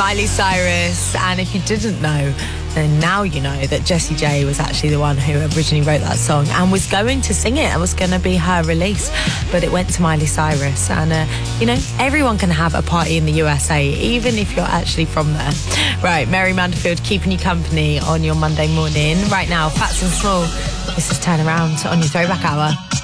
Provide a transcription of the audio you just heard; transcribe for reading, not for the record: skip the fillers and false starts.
Miley Cyrus. And if you didn't know, then now you know that Jessie J was actually the one who originally wrote that song and was going to sing it. It was going to be her release, but it went to Miley Cyrus. And, everyone can have a party in the USA, even if you're actually from there. Right, Mary Manderfield keeping you company on your Monday morning. Right now, Fats and Small. This is Turn Around on your Throwback Hour.